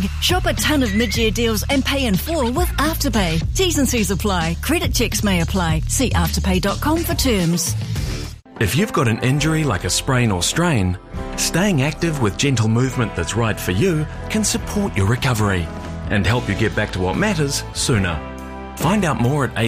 Shop a ton of mid-year deals and pay in full with Afterpay. T's and C's apply. Credit checks may apply. See afterpay.com for terms. If you've got an injury like a sprain or strain, staying active with gentle movement that's right for you can support your recovery and help you get back to what matters sooner. Find out more at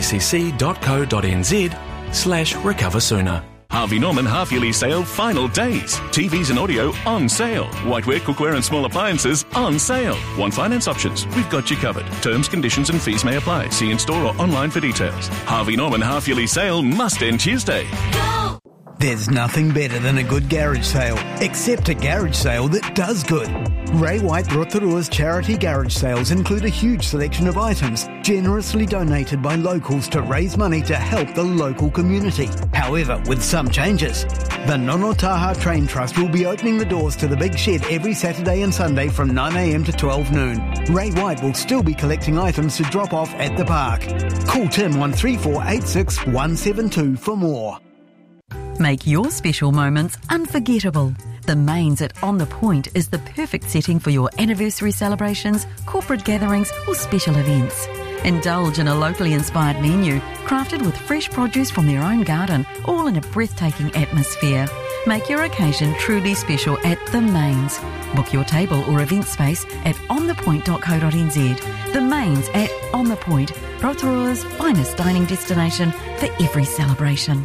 acc.co.nz/recover sooner. Harvey Norman half-yearly sale final days. TVs and audio on sale. Whiteware, cookware and small appliances on sale. Want finance options? We've got you covered. Terms, conditions and fees may apply. See in-store or online for details. Harvey Norman half-yearly sale must end Tuesday. Go! There's nothing better than a good garage sale, except a garage sale that does good. Ray White Rotorua's charity garage sales include a huge selection of items generously donated by locals to raise money to help the local community. However, with some changes. The Nono Taha Train Trust will be opening the doors to the Big Shed every Saturday and Sunday from 9am to 12 noon. Ray White will still be collecting items to drop off at the park. Call Tim 134 86 172 for more. Make your special moments unforgettable. The Mains at On The Point is the perfect setting for your anniversary celebrations, corporate gatherings or special events. Indulge in a locally inspired menu, crafted with fresh produce from their own garden, all in a breathtaking atmosphere. Make your occasion truly special at The Mains. Book your table or event space at onthepoint.co.nz. The Mains at On The Point, Rotorua's finest dining destination for every celebration.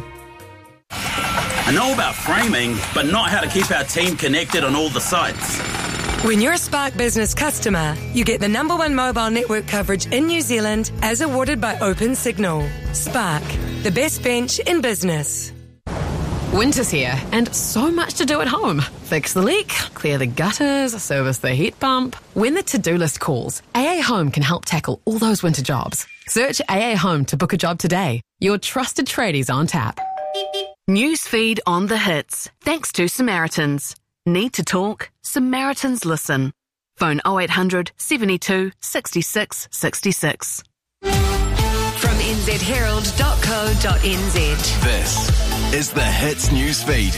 I know about framing, but not how to keep our team connected on all the sites. When you're a Spark Business customer, you get the #1 mobile network coverage in New Zealand as awarded by OpenSignal. Spark, the best bench in business. Winter's here and so much to do at home. Fix the leak, clear the gutters, service the heat pump. When the to-do list calls, AA Home can help tackle all those winter jobs. Search AA Home to book a job today. Your trusted tradies on tap. Newsfeed on the hits. Thanks to Samaritans. Need to talk? Samaritans listen. Phone 0800 72 66 66. From nzherald.co.nz. This is the Hits Newsfeed.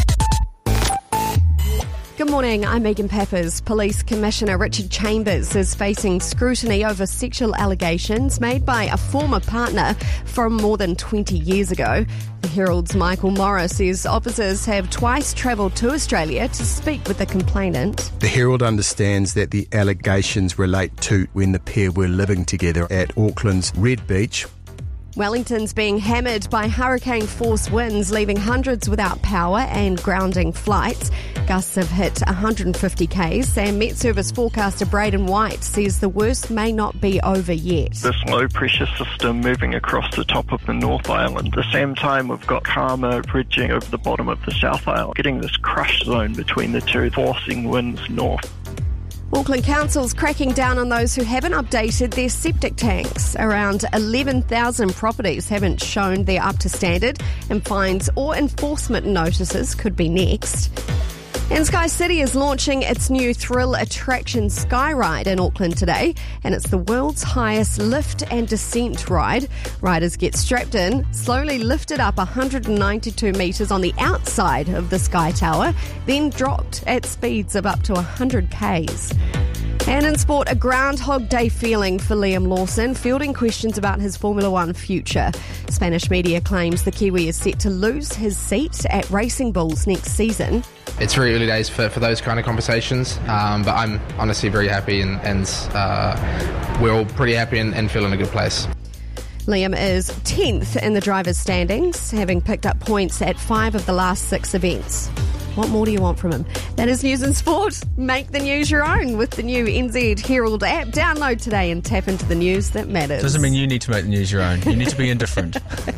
Good morning, I'm Megan Peppers. Police Commissioner Richard Chambers is facing scrutiny over sexual allegations made by a former partner from more than 20 years ago. The Herald's Michael Morris says officers have twice travelled to Australia to speak with the complainant. The Herald understands that the allegations relate to when the pair were living together at Auckland's Red Beach. Wellington's being hammered by hurricane-force winds, leaving hundreds without power and grounding flights. Gusts have hit 150 k's, and Met Service forecaster Braden White says the worst may not be over yet. This low-pressure system moving across the top of the North Island. At the same time, we've got Karma bridging over the bottom of the South Island, getting this crush zone between the two, forcing winds north. Auckland Council's cracking down on those who haven't updated their septic tanks. Around 11,000 properties haven't shown they're up to standard, and fines or enforcement notices could be next. And Sky City is launching its new thrill attraction Skyride in Auckland today, and it's the world's highest lift and descent ride. Riders get strapped in, slowly lifted up 192 metres on the outside of the Sky Tower, then dropped at speeds of up to 100 k's. And in sport, a Groundhog Day feeling for Liam Lawson, fielding questions about his Formula One future. Spanish media claims the Kiwi is set to lose his seat at Racing Bulls next season. It's very early days for those kind of conversations, but I'm honestly very happy and we're all pretty happy and feel in a good place. Liam is 10th in the drivers' standings, having picked up points at 5 of the last 6 events. What more do you want from him? That is news and sport. Make the news your own with the new NZ Herald app. Download today and tap into the news that matters. Doesn't mean you need to make the news your own. You need to be indifferent.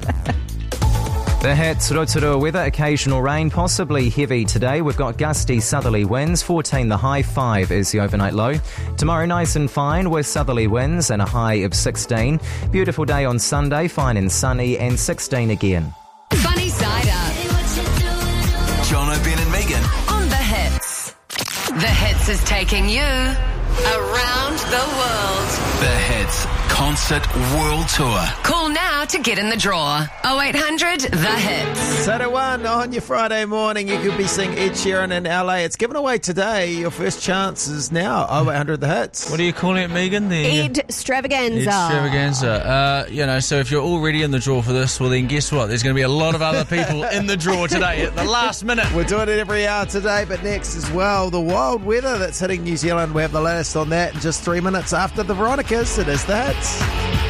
The hits, Rotorua weather, occasional rain, possibly heavy today. We've got gusty southerly winds, 14 the high, 5 is the overnight low. Tomorrow nice and fine with southerly winds and a high of 16. Beautiful day on Sunday, fine and sunny, and 16 again. Funny Side Up. Jono, Ben and Megan. On the Hits. The Hits is taking you around the world. The Hits Concert World Tour. Call now to get in the draw. 0800 The Hits. So to one on your Friday morning, you could be seeing Ed Sheeran in LA. It's given away today. Your first chance is now 0800 The Hits. What are you calling it, Megan? Ed Extravaganza. So if you're already in the draw for this, well then guess what? There's going to be a lot of other people in the draw today at the last minute. We're doing it every hour today, but next as well, the wild weather that's hitting New Zealand. We have the latest on that in just 3 minutes after the Veronicas. It is The Hits.